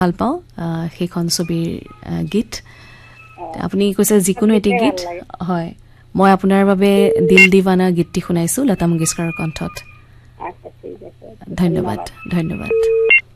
ভাল পাওঁ সেইখন ছবিৰ গীত আপুনি কৈছে যিকোনো এটি গীত হয় মই আপোনাৰ বাবে দিল দিৱানা গীতটি শুনাইছো লতা মংগেশকাৰৰ কণ্ঠত আচ্ছা ঠিক আছে ধন্যবাদ